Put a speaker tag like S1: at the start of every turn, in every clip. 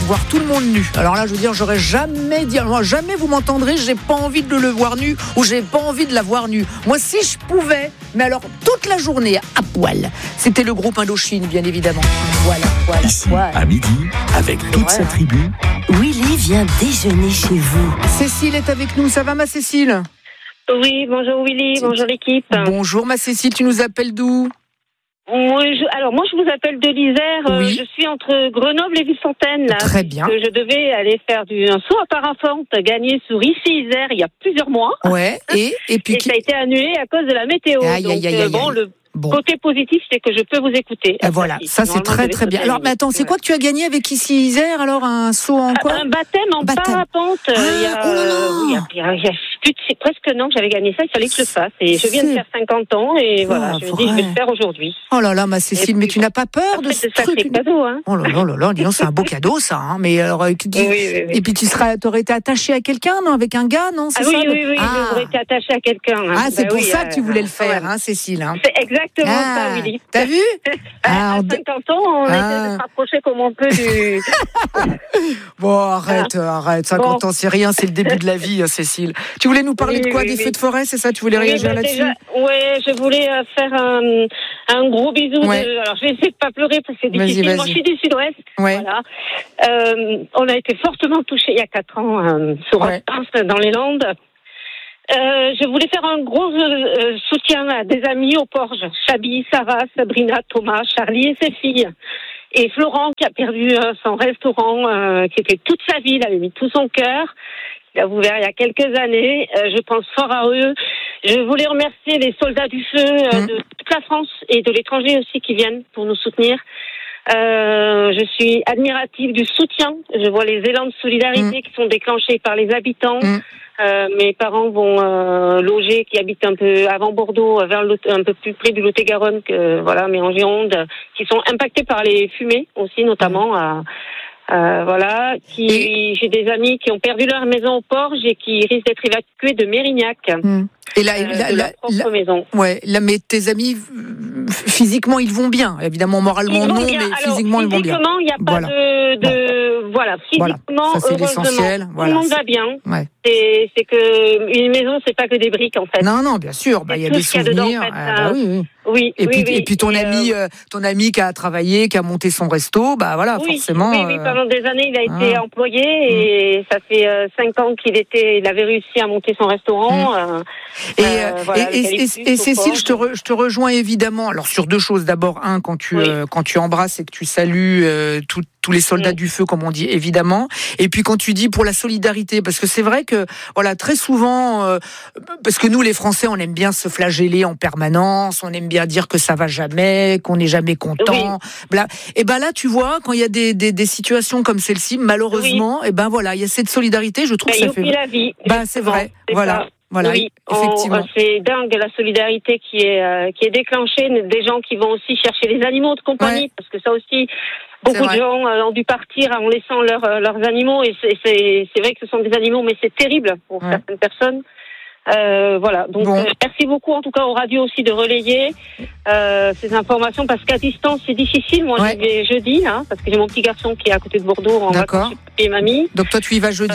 S1: voir tout le monde nu. Alors là, je veux dire, j'aurais jamais dit, moi, jamais vous m'entendrez, j'ai pas envie de le voir nu ou j'ai pas envie de la voir nue. Moi, si je pouvais, mais alors toute la journée à poil. C'était le groupe Indochine, bien évidemment. Voilà.
S2: Ici, à midi, avec toute sa tribu.
S3: Willy vient déjeuner chez vous.
S1: Cécile est avec nous. Ça va, ma Cécile ?
S4: Oui, bonjour Willy, bonjour l'équipe.
S1: Bonjour, ma Cécile. Tu nous appelles d'où ?
S4: Moi, je vous appelle de l'Isère.
S1: Oui.
S4: Je suis entre Grenoble et Ville-Fontaine. Là.
S1: Très bien.
S4: Je devais aller faire un saut à parapente gagné sur Issy-Isère il y a plusieurs mois.
S1: Ouais. Et puis
S4: ça a été annulé à cause de la météo.
S1: Aïe.
S4: Le côté positif, c'est que je peux vous écouter.
S1: Voilà, ça c'est très très bien. Alors, mais attends, c'est quoi que tu as gagné avec Issy-Isère ? Alors, un saut en quoi ?
S4: Un baptême en parapente. Il y a presque un an que j'avais gagné ça, il fallait que je le fasse. Et je viens de faire 50 ans et voilà, je me dis, je vais le faire aujourd'hui.
S1: Oh là là, ma Cécile, mais tu n'as pas peur de ce truc ?
S4: C'est cadeau, hein.
S1: Oh là là, dis donc, c'est un beau cadeau ça. Hein. Mais alors,
S4: Oui.
S1: Et puis t'aurais été attachée à quelqu'un, non ? Avec un gars, non ? C'est ça,
S4: oui, j'aurais été attachée à quelqu'un. Hein.
S1: C'est pour ça que tu voulais le faire, hein, Cécile. Hein.
S4: C'est exactement ça, Willy.
S1: T'as vu ?
S4: À 50 ans, on essaie de se rapprocher comme on peut du...
S1: Bon, arrête. 50 ans, c'est rien, c'est le début de la vie, Cécile. Tu voulais nous parler de quoi ? Des feux de forêt, c'est ça ? Tu voulais réagir là-dessus ?
S4: Je voulais faire un gros bisou. Alors, je vais essayer de pas pleurer parce que c'est difficile.
S1: Vas-y.
S4: Moi, je suis du Sud-Ouest.
S1: Ouais.
S4: Voilà. On a été fortement touchés il y a 4 ans sur dans les Landes. Je voulais faire un gros soutien à des amis aux Porges. Chabi, Sarah, Sabrina, Thomas, Charlie et ses filles. Et Florent qui a perdu son restaurant, qui était toute sa vie, il avait mis tout son cœur. Il a ouvert il y a quelques années. Je pense fort à eux. Je voulais remercier les soldats du feu de toute la France et de l'étranger aussi qui viennent pour nous soutenir. Je suis admirative du soutien. Je vois les élans de solidarité qui sont déclenchés par les habitants. Mes parents vont loger, qui habitent un peu avant Bordeaux, un peu plus près du Lot-et-Garonne, mais en Gironde, qui sont impactés par les fumées aussi, notamment. J'ai des amis qui ont perdu leur maison aux Porges et qui risquent d'être évacués de Mérignac.
S1: Et
S4: leur propre maison.
S1: Ouais, là, mais tes amis, physiquement, ils vont bien. Évidemment, moralement, non, mais physiquement, ils vont bien.
S4: Physiquement, il n'y a pas physiquement,
S1: ça, c'est l'essentiel.
S4: Tout le monde va bien.
S1: Ouais.
S4: C'est que une maison, c'est pas que des briques, en fait.
S1: Non, bien sûr. Il y a des souvenirs.
S4: Oui.
S1: Et puis ton ami qui a travaillé, qui a monté son resto, forcément.
S4: Oui, pendant des années, il a été employé et ça fait 5 ans qu'il avait réussi à monter son restaurant.
S1: Et Cécile, je te rejoins évidemment. Alors sur 2 choses. D'abord, quand tu embrasses et que tu salues tous les soldats du feu, comme on dit, évidemment. Et puis quand tu dis pour la solidarité, parce que c'est vrai que très souvent, parce que nous les Français, on aime bien se flageller en permanence, on aime bien dire que ça va jamais, qu'on n'est jamais content. Oui. Et là, tu vois, quand il y a des situations comme celle-ci, malheureusement, il y a cette solidarité. Je trouve que ça fait
S4: la vie.
S1: C'est vrai. Voilà, effectivement.
S4: C'est dingue la solidarité qui est déclenchée, des gens qui vont aussi chercher les animaux de compagnie, parce que ça aussi, beaucoup de gens ont dû partir en laissant leurs animaux, et c'est vrai que ce sont des animaux, mais c'est terrible pour certaines personnes. Donc merci beaucoup en tout cas aux radios aussi de relayer ces informations, parce qu'à distance c'est difficile. Moi j'y vais jeudi, parce que j'ai mon petit garçon qui est à côté de Bordeaux en vacances chez papy et mamie. Donc
S1: toi tu y vas jeudi.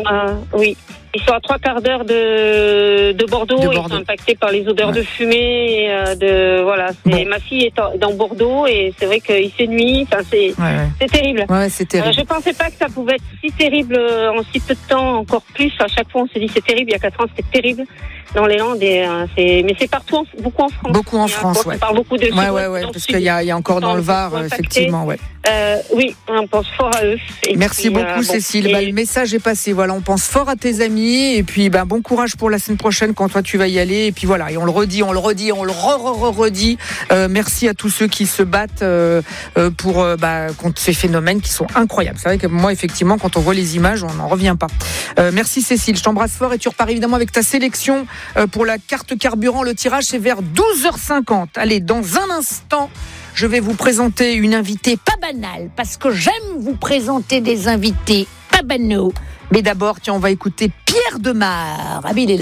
S4: Ils sont à 3 quarts d'heure de Bordeaux. Ils sont impactés par les odeurs de fumée. Ma fille est dans Bordeaux et c'est vrai qu'il fait nuit. C'est terrible.
S1: C'est terrible.
S4: Je pensais pas que ça pouvait être si terrible en si peu de temps, encore plus. À chaque fois on s'est dit c'est terrible. Il y a 4 ans c'était terrible dans les Landes. Mais c'est partout, beaucoup en France.
S1: Beaucoup en France,
S4: On parle beaucoup de
S1: parce qu'il y a encore dans le Var, effectivement,
S4: on pense fort à eux.
S1: Merci beaucoup, Cécile. Le message est passé. On pense fort à tes amis et puis bon courage pour la semaine prochaine quand toi tu vas y aller. Et puis et on le redit, on le redit. Merci à tous ceux qui se battent contre ces phénomènes qui sont incroyables. C'est vrai que moi, effectivement, quand on voit les images, on n'en revient pas. Merci Cécile, je t'embrasse fort et tu repars évidemment avec ta sélection pour la carte carburant. Le tirage c'est vers 12h50. Allez, dans un instant, je vais vous présenter une invitée pas banale, parce que j'aime vous présenter des invités pas banaux. Mais d'abord, on va écouter Pierre Demar. Il est là.